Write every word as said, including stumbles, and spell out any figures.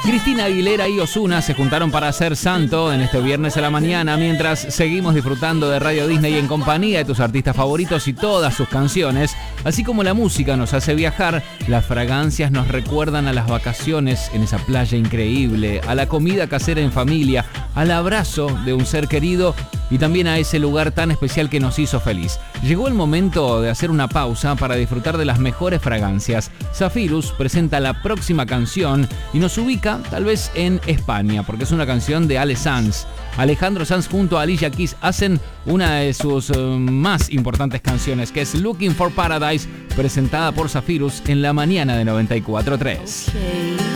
Cristina Aguilera y Ozuna se juntaron para hacer Santo en este viernes a la mañana, mientras seguimos disfrutando de Radio Disney en compañía de tus artistas favoritos y todas sus canciones. Así como la música nos hace viajar, las fragancias nos recuerdan a las vacaciones en esa playa increíble, a la comida casera en familia, al abrazo de un ser querido y también a ese lugar tan especial que nos hizo feliz. Llegó el momento de hacer una pausa para disfrutar de las mejores fragancias. Zephyrus presenta la próxima canción y nos ubica tal vez en España, porque es una canción de Ale Sanz. Alejandro Sanz junto a Alicia Keys hacen una de sus uh, más importantes canciones, que es Looking for Paradise, presentada por Zephyrus en la mañana de noventa y cuatro punto tres. Okay.